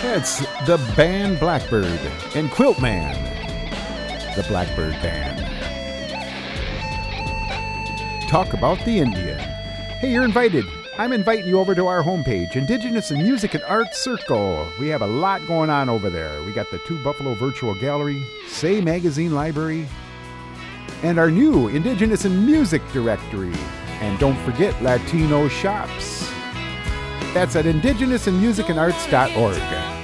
It's the band Blackbird and Quiltman, the Blackbird Band. Talk about the Indian. Hey, you're invited. I'm inviting you over to our homepage, Indigenous and Music and Arts Circle. We have a lot going on over there. We got the Two Buffalo Virtual Gallery, Say Magazine Library, and our new Indigenous and Music Directory. And don't forget Latino Shops. That's at indigenous and music and arts.org.